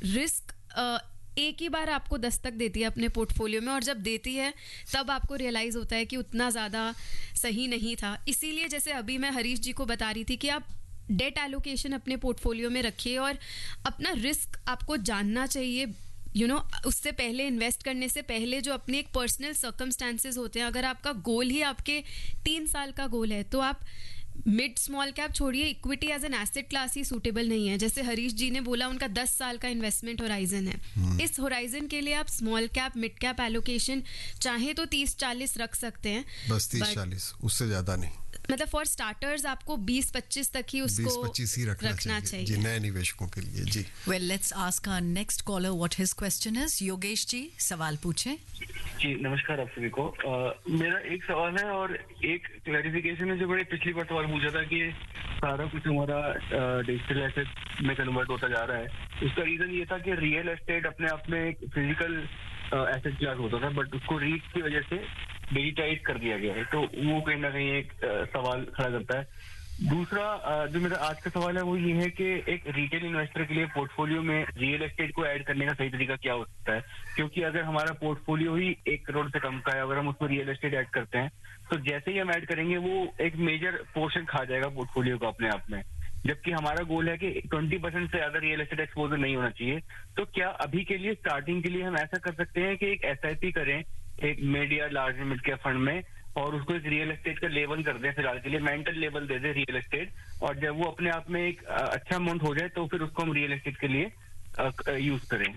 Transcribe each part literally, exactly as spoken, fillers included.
Risk एक ही बार आपको दस्तक देती है अपने पोर्टफोलियो में, और जब देती है तब आपको रियलाइज़ होता है कि उतना ज़्यादा सही नहीं था. इसीलिए जैसे अभी मैं हरीश जी को बता रही थी कि आप डेट एलोकेशन अपने पोर्टफोलियो में रखिए, और अपना रिस्क आपको जानना चाहिए. यू you नो know, उससे पहले इन्वेस्ट करने से पहले जो अपने एक पर्सनल सर्कमस्टांसेस होते हैं, अगर आपका गोल ही आपके तीन साल का गोल है तो आप मिड स्मॉल कैप छोड़िए, equity as an asset class he suitable नहीं है. जैसे हरीश जी ने बोला उनका दस साल का इन्वेस्टमेंट होराइजन है. hmm. इस होराइजन के लिए आप small cap mid cap allocation चाहे तो तीस चालीस रख सकते हैं, बस तीस चालीस, उससे ज्यादा नहीं. मतलब फॉर स्टार्टर्स आपको बीस पच्चीस तक ही उसको बीस पच्चीस ही रखना, रखना चाहिए, चाहिए जी, नए निवेशकों के लिए. जी, well let's ask our next collar what his question is. Yogesh ji सवाल पूछें. जी नमस्कार आप सभी को. uh, मेरा एक सवाल है और एक क्लैरिफिकेशन है. जो मैंने पिछली बार सवाल पूछा था कि सारा कुछ हमारा डिजिटल एसेट में कन्वर्ट होता जा रहा है, उसका रीजन ये था कि रियल एस्टेट अपने आप में एक फिजिकल एसेट क्लास होता था, बट उसको रीच की वजह से डिजिटाइज कर दिया गया है. तो वो कहीं ना कहीं एक uh, सवाल खड़ा करता है. दूसरा uh, जो मेरा आज का सवाल है वो ये है कि एक रिटेल इन्वेस्टर के लिए पोर्टफोलियो में रियल एस्टेट को ऐड करने का सही तरीका क्या हो सकता है. क्योंकि अगर हमारा पोर्टफोलियो ही एक करोड़ से कम का है, अगर हम उसमें रियल एस्टेट ऐड करते हैं तो जैसे ही हम ऐड करेंगे वो एक मेजर पोर्शन खा जाएगा पोर्टफोलियो का अपने आप में. जबकि हमारा गोल है कि ट्वेंटी परसेंट से ज्यादा रियल एस्टेट एक्सपोजर नहीं होना चाहिए. तो क्या अभी के लिए स्टार्टिंग के लिए हम ऐसा कर सकते हैं कि एक एस आई पी करें एक मिड या लार्ज मिड कैप फंड में, और उसको एक रियल एस्टेट का लेवल कर दें, फिलहाल के लिए मेंटल लेवल दे दें रियल एस्टेट, और जब वो अपने आप में एक अच्छा अमाउंट हो जाए तो फिर उसको हम रियल एस्टेट के लिए यूज करें.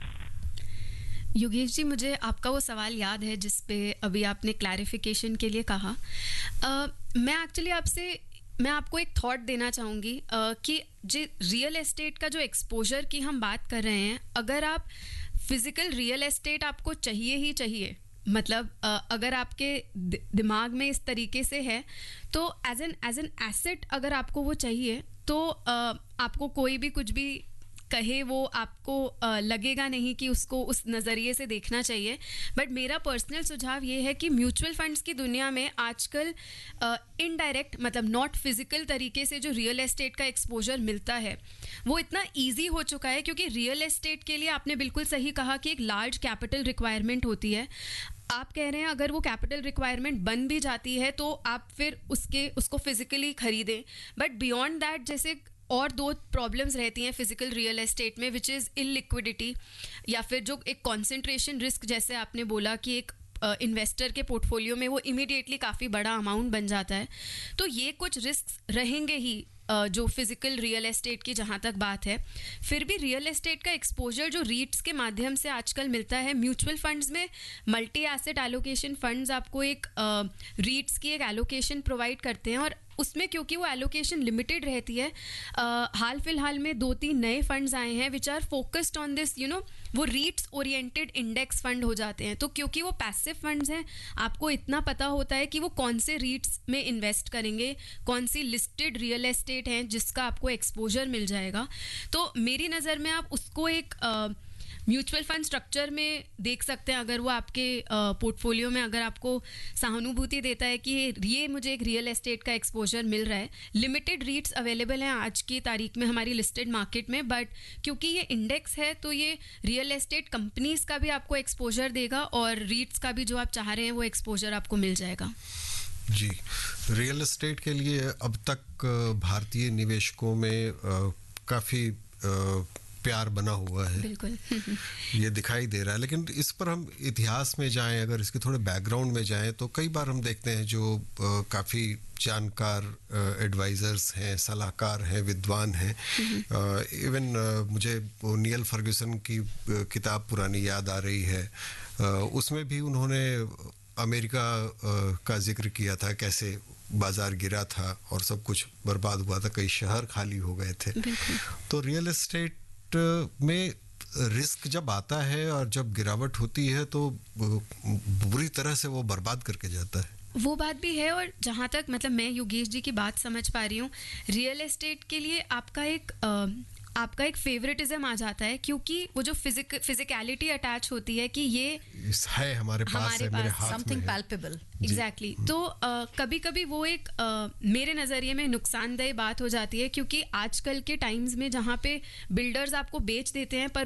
योगेश जी, मुझे आपका वो सवाल याद है जिस पे अभी आपने क्लैरिफिकेशन के लिए कहा. uh, मैं एक्चुअली आपसे मैं आपको एक थॉट देना चाहूँगी uh, कि जो रियल एस्टेट का जो एक्सपोजर की हम बात कर रहे हैं, अगर आप फिजिकल रियल एस्टेट आपको चाहिए ही चाहिए, मतलब uh, अगर आपके दि, दिमाग में इस तरीके से है तो as an as an asset अगर आपको वो चाहिए तो uh, आपको कोई भी कुछ भी कहे वो आपको uh, लगेगा नहीं कि उसको उस नज़रिए से देखना चाहिए. बट मेरा पर्सनल सुझाव ये है कि म्यूचुअल फंड्स की दुनिया में आजकल इनडायरेक्ट uh, मतलब नॉट फिजिकल तरीके से जो रियल एस्टेट का एक्सपोजर मिलता है वो इतना ईजी हो चुका है, क्योंकि रियल एस्टेट के लिए आपने बिल्कुल सही कहा कि एक लार्ज कैपिटल रिक्वायरमेंट होती है. आप कह रहे हैं अगर वो कैपिटल रिक्वायरमेंट बन भी जाती है तो आप फिर उसके उसको फिजिकली खरीदें. बट बियॉन्ड दैट जैसे और दो प्रॉब्लम्स रहती हैं फिजिकल रियल एस्टेट में, विच इज़ इलिक्विडिटी, या फिर जो एक कॉन्सेंट्रेशन रिस्क, जैसे आपने बोला कि एक इन्वेस्टर uh, के पोर्टफोलियो में वो इमीडिएटली काफ़ी बड़ा अमाउंट बन जाता है. तो ये कुछ रिस्क रहेंगे ही uh, जो फिजिकल रियल एस्टेट की जहाँ तक बात है. फिर भी रियल एस्टेट का एक्सपोजर जो रीट्स के माध्यम से आजकल मिलता है, म्यूचुअल फंड्स में मल्टी एसेट एलोकेशन फंड्स आपको एक रीट्स uh, की एक एलोकेशन प्रोवाइड करते हैं, और उसमें क्योंकि वो एलोकेशन लिमिटेड रहती है, uh, हाल फिलहाल में दो तीन नए फंड्स आए हैं which are focused on this, you know, वो रीट्स ओरिएंटेड इंडेक्स फंड हो जाते हैं. तो क्योंकि वो पैसिव फंड्स हैं, आपको इतना पता होता है कि वो कौन से रीट्स में इन्वेस्ट करेंगे, कौन सी लिस्टेड रियल एस्टेट हैं जिसका आपको एक्सपोजर मिल जाएगा. तो मेरी नज़र में आप उसको एक uh, म्यूचुअल फंड स्ट्रक्चर में देख सकते हैं. अगर वो आपके पोर्टफोलियो में अगर आपको सहानुभूति देता है कि ये मुझे एक रियल एस्टेट का एक्सपोजर मिल रहा है. लिमिटेड रीट्स अवेलेबल हैं आज की तारीख में हमारी लिस्टेड मार्केट में, बट क्योंकि ये इंडेक्स है तो ये रियल एस्टेट कंपनीज का भी आपको एक्सपोजर देगा और रीट्स का भी जो आप चाह रहे हैं वो एक्सपोजर आपको मिल जाएगा. जी, रियल एस्टेट के लिए अब तक भारतीय निवेशकों में काफ़ी प्यार बना हुआ है, बिल्कुल ये दिखाई दे रहा है. लेकिन इस पर हम इतिहास में जाएं, अगर इसके थोड़े बैकग्राउंड में जाएं तो कई बार हम देखते हैं जो काफ़ी जानकार एडवाइज़र्स हैं, सलाहकार हैं, विद्वान हैं. इवन मुझे नियल फर्ग्यूसन की किताब पुरानी याद आ रही है, उसमें भी उन्होंने अमेरिका का जिक्र किया था, कैसे बाजार गिरा था और सब कुछ बर्बाद हुआ था, कई शहर खाली हो गए थे. तो रियल एस्टेट में रिस्क जब आता है और जब गिरावट होती है तो बुरी तरह से वो बर्बाद करके जाता है. वो बात भी है. और जहाँ तक मतलब मैं योगेश जी की बात समझ पा रही हूँ, रियल एस्टेट के लिए आपका एक आ, आपका एक फेवरेटिज्म आ जाता है, क्योंकि वो जो फिजिक फिजिकलिटी अटैच होती है कि ये है हमारे पास, हमारे है, पास मेरे हाथ समथिंग में है. पैल्पेबल. Exactly exactly. तो कभी कभी वो एक uh, मेरे नज़रिए में नुकसानदेह बात हो जाती है, क्योंकि आजकल के टाइम्स में जहाँ पे बिल्डर्स आपको बेच देते हैं पर